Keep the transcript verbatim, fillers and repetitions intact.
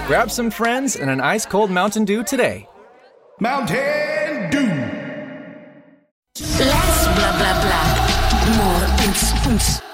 Grab some friends and an ice-cold Mountain Dew today. Mountain Dew. Let's blah blah blah. More ins uns.